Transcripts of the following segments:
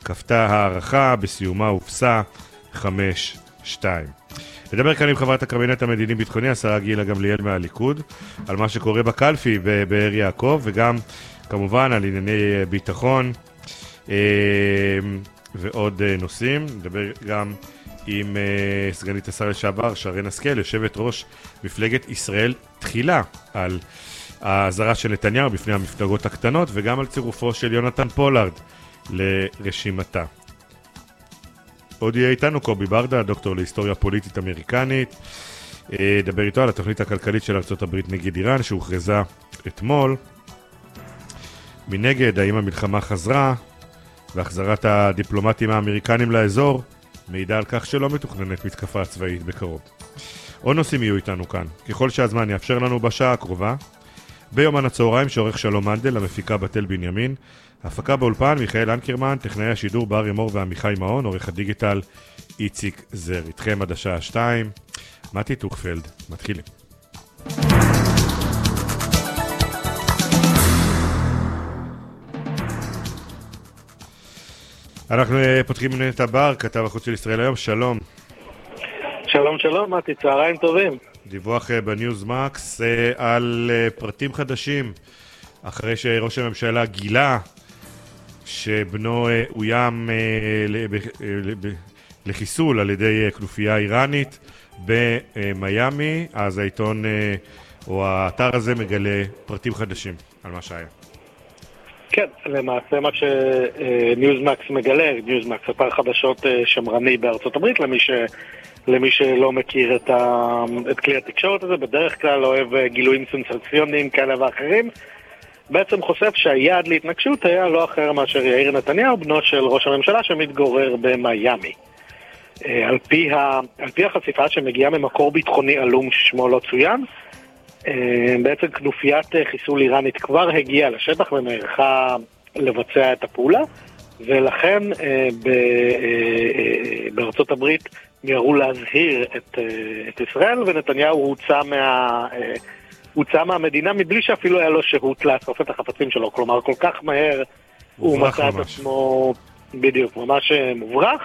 כפתה הערכה, בסיומה הופסה 5-2. נדבר כאן עם חברת הקבינט המדיני-ביטחוני, השרה גילה גמליאל מהליכוד, על מה שקורה בקלפי בבאר יעקב, וגם כמובן על ענייני ביטחון ועוד נושאים. נדבר גם עם סגנית השר לשעבר שרן השכל, יושבת ראש מפלגת ישראל תחילה, על ההזרה של נתניהו בפני המפלגות הקטנות, וגם על צירופו של יונתן פולארד לרשימתה. עוד יהיה איתנו קובי ברדה, דוקטור להיסטוריה פוליטית אמריקנית. דבר איתו על התוכנית הכלכלית של ארצות הברית נגד איראן שהוכרזה אתמול. מנגד, האם המלחמה חזרה והחזרת הדיפלומטים האמריקנים לאזור מעידה על כך שלא מתוכננת מתקפה צבאית בקרוב. עוד נושאים יהיו איתנו כאן, ככל שהזמן יאפשר לנו בשעה הקרובה. ביומן הצהריים שעורך שלום מנדל, המפיקה בתל בנימין, הפקה באולפן מיכאל אנקרמן, טכנאי השידור בר ימור ועמיחי מעון, עורך הדיגיטל איציק זר. איתכם עד השעה 2, מתי טוקפלד, מתחילים. אנחנו פותחים את הבר, כתב החוץ של ישראל היום, שלום. שלום שלום, מתי, צהריים טובים. דיווח בניוזמקס על פרטים חדשים, אחרי שראש הממשלה גילה שבנו אוים לחיסול על ידי כנופיה איראנית במיימי, אז העיתון או האתר הזה מגלה פרטים חדשים על מה שהיה. כן, למעשה מה שניוזמקס מגלה, ניוזמקס אתר חדשות שמרני בארצות הברית, למי שלא מכיר את כלי התקשורת הזה, בדרך כלל אוהב גילויים סנסציוניים כאלה ואחרים, בעצם חושף שהיעד להתנגשות היה לא אחר מאשר יאיר נתניהו, בנו של ראש הממשלה שמתגורר במיימי. על פי החשיפה שמגיעה ממקור ביטחוני עלום ששמו לא צוין, בעצם כנופיית חיסול איראנית כבר הגיעה לשטח ונערכה לבצע את הפעולה, ולכן בארצות הברית מיהרו להזהיר את ישראל, ונתניהו הוצא מהמדינה מבלי שאפילו היה לו שהות לאסוף את החפצים שלו. כלומר, כל כך מהר הוא מצא את עצמו בדיוק, ממש מוברח,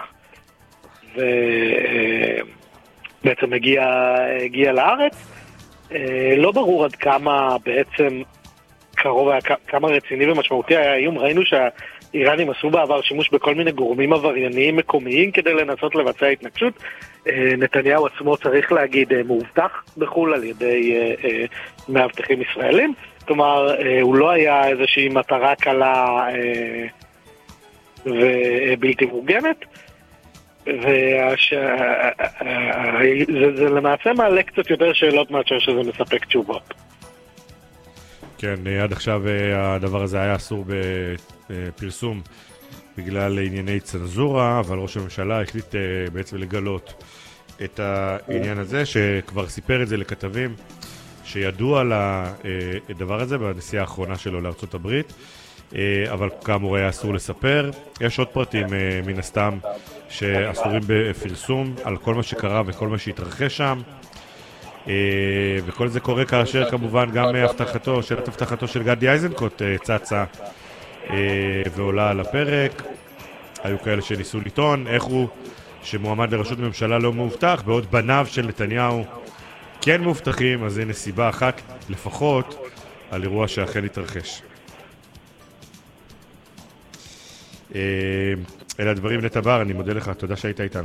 ובעצם הגיע לארץ. לא ברור עד כמה בעצם קרוב, כמה רציני ומשמעותי היה האיום. ראינו שהאיראנים עשו בעבר שימוש בכל מיני גורמים עברייניים מקומיים כדי לנסות לבצע התנגשות. נתניהו עצמו, צריך להגיד, מאובטח בחול על ידי מאבטחים ישראלים. כלומר, הוא לא היה איזושהי מטרה קלה ובלתי מורגמת. זה למעשה מעלה קצת יותר שאלות מאשר שזה מספק תשובות. כן, עד עכשיו הדבר הזה היה אסור בפרסום בגלל ענייני צנזורה, אבל ראש הממשלה החליט בעצם לגלות את העניין הזה, שכבר סיפר את זה לכתבים שידעו על הדבר הזה בנסיעה האחרונה שלו לארצות הברית, אבל כאמור היה אסור לספר. יש עוד פרטים מן הסתם שאסורים בפרסום על כל מה שקרה וכל מה שהתרחש שם, וכל זה קורה כאשר כמובן גם הבטחתו של גדי איזנקוט צצה ועולה על הפרק. היו כאלה שניסו לטעון איך הוא שמועמד לראשות ממשלה לא מאובטח, בעוד בניו של נתניהו כן מאובטחים. אז הנה סיבה אחת לפחות על אירוע שאכן התרחש. אלה הדברים. נטע בר, אני מודה לך, תודה שהיית איתנו.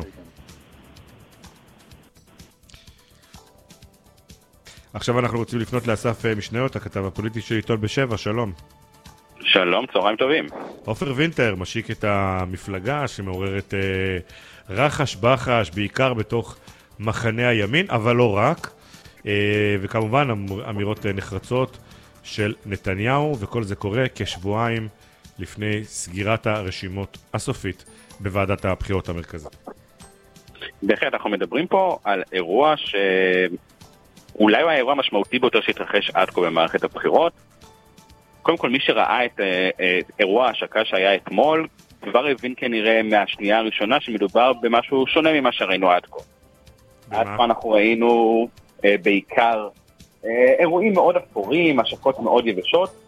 עכשיו אנחנו רוצים לפנות לאסף משניות, הכתב הפוליטי של עיתון בשבע. שלום. שלום, צהריים טובים. עופר וינטר משיק את המפלגה שמעוררת רחש בחש, בעיקר בתוך מחנה הימין, אבל לא רק, וכמובן אמירות נחרצות של נתניהו, וכל זה קורה כשבועיים לפני סגירת הרשימות הסופית בוועדת הבחירות המרכזית. בהחלט, אנחנו מדברים פה על אירוע שאולי הוא האירוע המשמעותי ביותר שהתרחש עד כה במערכת הבחירות. קודם כל, מי שראה את אירוע ההשקה שהיה אתמול, כבר הבין כנראה מהשנייה הראשונה שמדובר במשהו שונה ממה שראינו עד כה. עד כה אנחנו ראינו בעיקר אירועים מאוד אפורים, השקות מאוד יבשות,